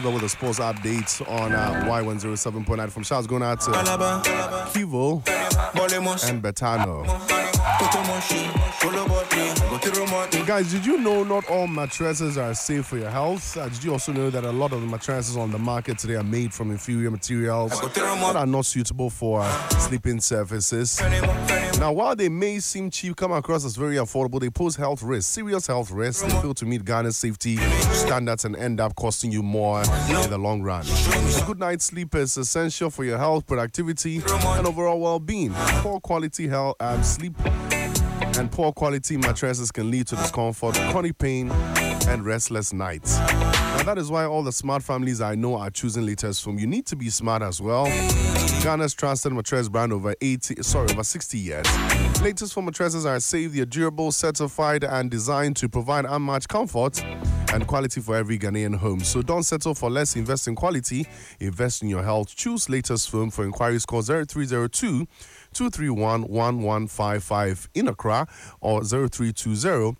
Cuba with a sports update on Y107.9 from Shouts going out to Kivo and Betano. Guys, did you know not all mattresses are safe for your health? Did you also know that a lot of the mattresses on the market today are made from inferior materials that are not suitable for sleeping surfaces? Now, while they may seem cheap, come across as very affordable, they pose health risks, serious health risks. They fail to meet Ghana's safety standards and end up costing you more in the long run. A good night's sleep is essential for your health, productivity, and overall well-being. Poor quality sleep and poor quality mattresses can lead to discomfort, chronic pain, and restless nights. Now, that is why all the smart families I know are choosing Latest Foam. You need to be smart as well. Ghana's trusted mattress brand over 60 years. Latest Foam mattresses are safe, they're durable, certified, and designed to provide unmatched comfort and quality for every Ghanaian home. So don't settle for less. Invest in quality. Invest in your health. Choose Latest Foam. For inquiries, call 0302 231 1155 in Accra or 0320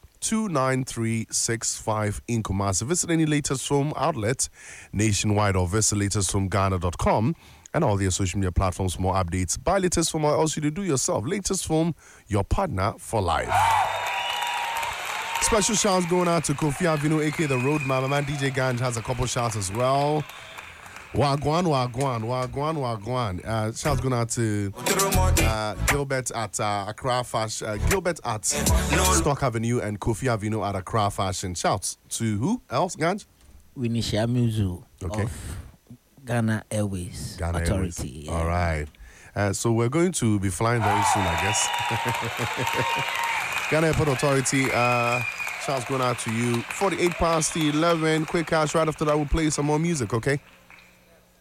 29365 in Kumasi. Visit any Latest Foam outlet nationwide or visit latestfoamghana.com and all their social media platforms for more updates. Buy Latest Foam or else you do yourself. Latest Foam, your partner for life. Special shouts going out to Kofi Avino, aka The Road Man. My man DJ Ganj has a couple shouts as well. Wagwan. Shouts going out to Gilbert at Accra Fashion, Gilbert at Stock Avenue, and Kofi Avino at Accra Fashion. Shouts to who else, Ganj? Winisha Muzu of Ghana Airways Authority. Yeah. All right. So we're going to be flying very soon, I guess. Ghana Airport Authority, shouts going out to you. 48 past 11, quick cash. Right after that, we'll play some more music, okay?